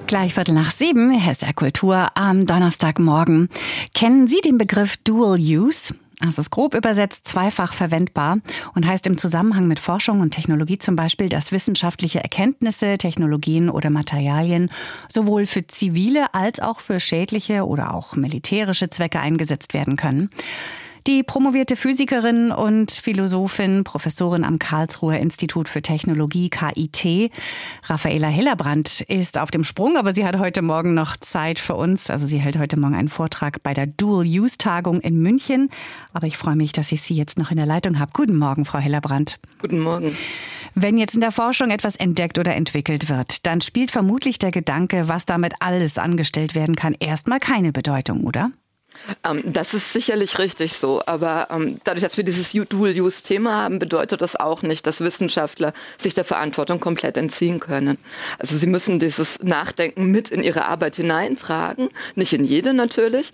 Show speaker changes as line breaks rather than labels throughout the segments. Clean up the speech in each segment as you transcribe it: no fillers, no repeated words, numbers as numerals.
Gleich 7:15, SR Kultur am Donnerstagmorgen. Kennen Sie den Begriff Dual Use? Das ist grob übersetzt zweifach verwendbar und heißt im Zusammenhang mit Forschung und Technologie zum Beispiel, dass wissenschaftliche Erkenntnisse, Technologien oder Materialien sowohl für zivile als auch für schädliche oder auch militärische Zwecke eingesetzt werden können. Die promovierte Physikerin und Philosophin, Professorin am Karlsruher Institut für Technologie, KIT, Raffaela Hillebrand, ist auf dem Sprung, aber sie hat heute Morgen noch Zeit für uns. Also sie hält heute Morgen einen Vortrag bei der Dual-Use-Tagung in München. Aber ich freue mich, dass ich Sie jetzt noch in der Leitung habe. Guten Morgen, Frau Hillebrand.
Guten Morgen.
Wenn jetzt in der Forschung etwas entdeckt oder entwickelt wird, dann spielt vermutlich der Gedanke, was damit alles angestellt werden kann, erstmal keine Bedeutung, oder?
Das ist sicherlich richtig so, aber dadurch, dass wir dieses Dual-Use-Thema haben, bedeutet das auch nicht, dass Wissenschaftler sich der Verantwortung komplett entziehen können. Also sie müssen dieses Nachdenken mit in ihre Arbeit hineintragen, nicht in jede natürlich.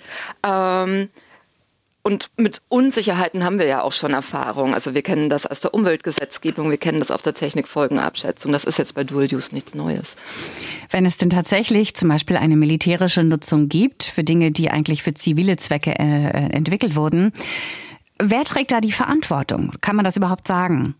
Und mit Unsicherheiten haben wir ja auch schon Erfahrung. Also wir kennen das aus der Umweltgesetzgebung, wir kennen das aus der Technikfolgenabschätzung. Das ist jetzt bei Dual Use nichts Neues.
Wenn es denn tatsächlich zum Beispiel eine militärische Nutzung gibt für Dinge, die eigentlich für zivile Zwecke entwickelt wurden, wer trägt da die Verantwortung? Kann man das überhaupt sagen?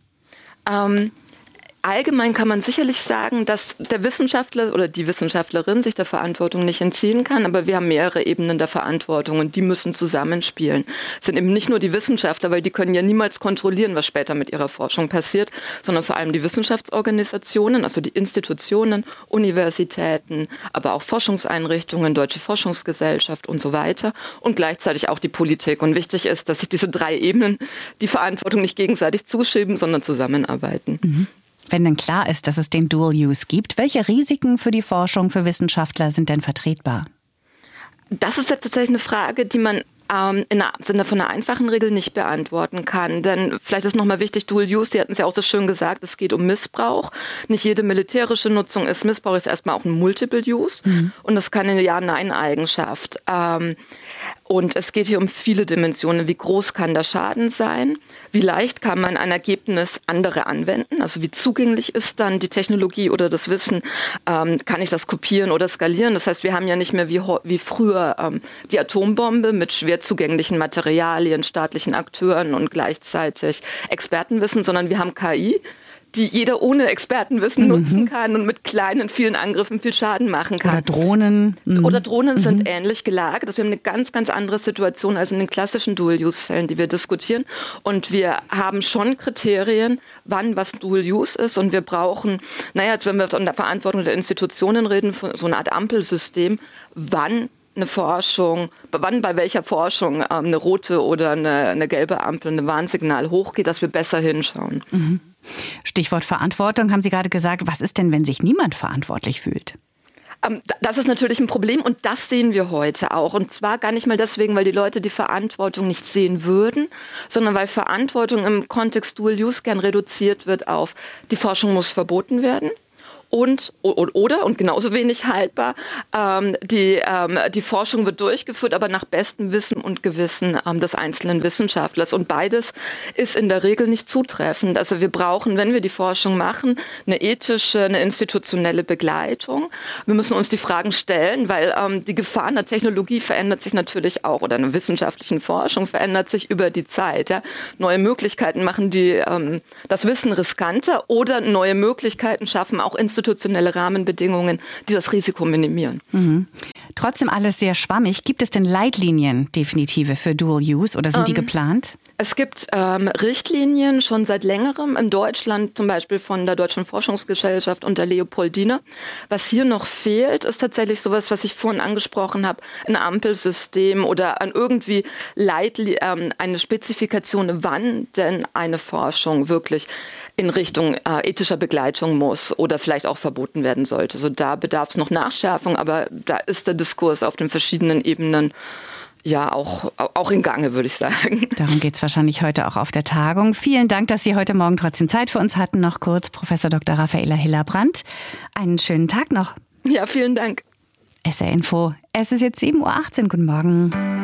Allgemein kann man sicherlich sagen, dass der Wissenschaftler oder die Wissenschaftlerin sich der Verantwortung nicht entziehen kann, aber wir haben mehrere Ebenen der Verantwortung und die müssen zusammenspielen. Es sind eben nicht nur die Wissenschaftler, weil die können ja niemals kontrollieren, was später mit ihrer Forschung passiert, sondern vor allem die Wissenschaftsorganisationen, also die Institutionen, Universitäten, aber auch Forschungseinrichtungen, Deutsche Forschungsgesellschaft und so weiter und gleichzeitig auch die Politik. Und wichtig ist, dass sich diese drei Ebenen die Verantwortung nicht gegenseitig zuschieben, sondern zusammenarbeiten.
Mhm. Wenn denn klar ist, dass es den Dual Use gibt, welche Risiken für die Forschung, für Wissenschaftler sind denn vertretbar?
Das ist jetzt tatsächlich eine Frage, die man im Sinne von einer einfachen Regel nicht beantworten kann. Denn vielleicht ist nochmal wichtig, Dual Use, Sie hatten es ja auch so schön gesagt, es geht um Missbrauch. Nicht jede militärische Nutzung ist Missbrauch, ist erstmal auch ein Multiple Use. Und das kann eine Ja-Nein-Eigenschaft. Und es geht hier um viele Dimensionen. Wie groß kann der Schaden sein? Wie leicht kann man ein Ergebnis andere anwenden? Also wie zugänglich ist dann die Technologie oder das Wissen? Kann ich das kopieren oder skalieren? Das heißt, wir haben ja nicht mehr wie früher die Atombombe mit schwer zugänglichen Materialien, staatlichen Akteuren und gleichzeitig Expertenwissen, sondern wir haben KI, die jeder ohne Expertenwissen nutzen kann und mit kleinen, vielen Angriffen viel Schaden machen kann.
Oder Drohnen.
Oder Drohnen sind ähnlich gelagert. Also wir haben eine ganz, ganz andere Situation als in den klassischen Dual-Use-Fällen, die wir diskutieren. Und wir haben schon Kriterien, wann was Dual-Use ist. Und wir brauchen, jetzt wenn wir von der Verantwortung der Institutionen reden, so eine Art Ampelsystem, wann bei welcher Forschung eine rote oder eine gelbe Ampel, ein Warnsignal hochgeht, dass wir besser hinschauen.
Stichwort Verantwortung, haben Sie gerade gesagt. Was ist denn, wenn sich niemand verantwortlich fühlt?
Das ist natürlich ein Problem und das sehen wir heute auch. Und zwar gar nicht mal deswegen, weil die Leute die Verantwortung nicht sehen würden, sondern weil Verantwortung im Kontext Dual Use gern reduziert wird auf, die Forschung muss verboten werden. Und genauso wenig haltbar, die Forschung wird durchgeführt, aber nach bestem Wissen und Gewissen des einzelnen Wissenschaftlers. Und beides ist in der Regel nicht zutreffend. Also wir brauchen, wenn wir die Forschung machen, eine ethische, eine institutionelle Begleitung. Wir müssen uns die Fragen stellen, weil die Gefahr einer Technologie verändert sich natürlich auch, oder einer wissenschaftlichen Forschung verändert sich über die Zeit. Ja. Neue Möglichkeiten machen das Wissen riskanter oder neue Möglichkeiten schaffen auch institutionelle Rahmenbedingungen, die das Risiko minimieren.
Trotzdem alles sehr schwammig. Gibt es denn Leitlinien definitive für Dual Use oder sind die geplant?
Es gibt Richtlinien schon seit längerem in Deutschland, zum Beispiel von der Deutschen Forschungsgesellschaft und der Leopoldina. Was hier noch fehlt, ist tatsächlich sowas, was ich vorhin angesprochen habe, ein Ampelsystem oder irgendwie eine Spezifikation, wann denn eine Forschung wirklich in Richtung ethischer Begleitung muss oder vielleicht auch verboten werden sollte. Also da bedarf es noch Nachschärfung, aber da ist der Diskurs auf den verschiedenen Ebenen ja auch in Gange, würde ich sagen.
Darum geht es wahrscheinlich heute auch auf der Tagung. Vielen Dank, dass Sie heute Morgen trotzdem Zeit für uns hatten. Noch kurz, Professor Dr. Raffaela Hillebrand. Einen schönen Tag noch.
Ja, vielen Dank.
SR Info. Es ist jetzt 7:18 Uhr. Guten Morgen.